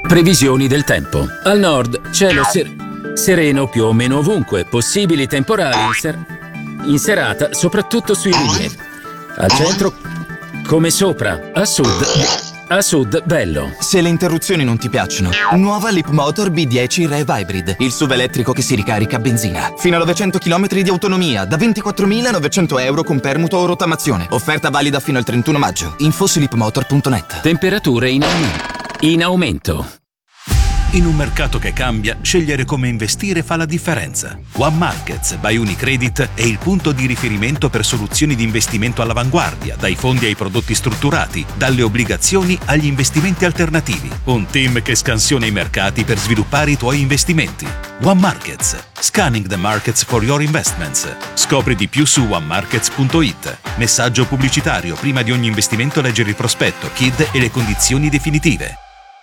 Previsioni del tempo. Al nord, cielo sereno più o meno ovunque, possibili temporali in serata, soprattutto sui rilievi. Al centro, come sopra. A sud, bello. Se le interruzioni non ti piacciono, nuova Leapmotor B10 Rev Hybrid, il SUV elettrico che si ricarica a benzina. Fino a 900 km di autonomia, da 24.900 euro con permuto o rottamazione. Offerta valida fino al 31 maggio. Info su leapmotor.net. Temperature in aumento. In un mercato che cambia, scegliere come investire fa la differenza. One Markets by Unicredit è il punto di riferimento per soluzioni di investimento all'avanguardia, dai fondi ai prodotti strutturati, dalle obbligazioni agli investimenti alternativi. Un team che scansiona i mercati per sviluppare i tuoi investimenti. One Markets. Scanning the markets for your investments. Scopri di più su onemarkets.it. Messaggio pubblicitario. Prima di ogni investimento leggere il prospetto, KID e le condizioni definitive.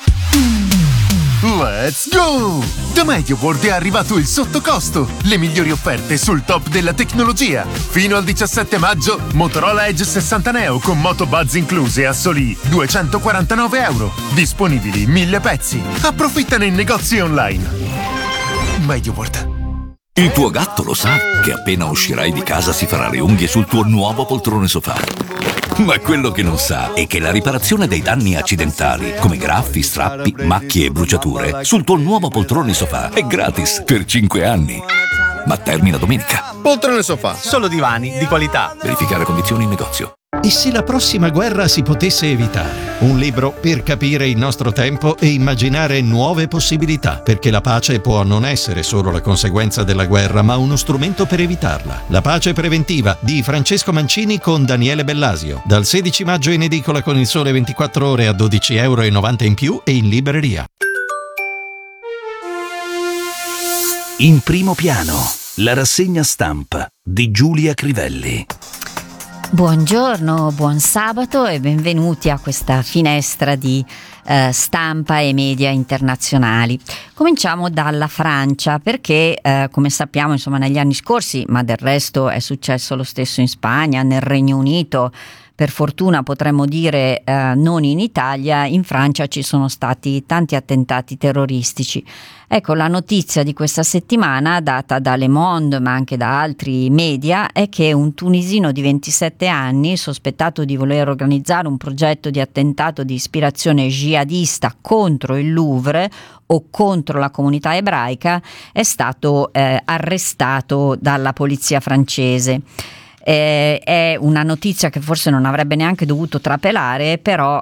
Let's go! Da MediaWorld è arrivato il sottocosto, le migliori offerte sul top della tecnologia. Fino al 17 maggio, Motorola Edge 60 Neo con Moto Buzz incluse a soli €249. Disponibili 1000 pezzi. Approfittane in negozi online. MediaWorld. Il tuo gatto lo sa che appena uscirai di casa si farà le unghie sul tuo nuovo poltrone sofà. Ma quello che non sa è che la riparazione dei danni accidentali, come graffi, strappi, macchie e bruciature, sul tuo nuovo poltrone sofà è gratis per 5 anni. Ma termina domenica. Poltrone sofà, solo divani di qualità. Verificare condizioni in negozio. E se la prossima guerra si potesse evitare? Un libro per capire il nostro tempo e immaginare nuove possibilità, perché la pace può non essere solo la conseguenza della guerra, ma uno strumento per evitarla. La pace preventiva di Francesco Mancini con Daniele Bellasio. Dal 16 maggio in edicola con Il Sole 24 Ore a €12,90 in più e in libreria. In primo piano, la rassegna stampa di Giulia Crivelli. Buongiorno, buon sabato e benvenuti a questa finestra di stampa e media internazionali. Cominciamo dalla Francia perché come sappiamo insomma negli anni scorsi, ma del resto è successo lo stesso in Spagna, nel Regno Unito, per fortuna potremmo dire non in Italia, in Francia ci sono stati tanti attentati terroristici. Ecco, la notizia di questa settimana, data da Le Monde ma anche da altri media, è che un tunisino di 27 anni, sospettato di voler organizzare un progetto di attentato di ispirazione jihadista contro il Louvre o contro la comunità ebraica, è stato arrestato dalla polizia francese. È una notizia che forse non avrebbe neanche dovuto trapelare, però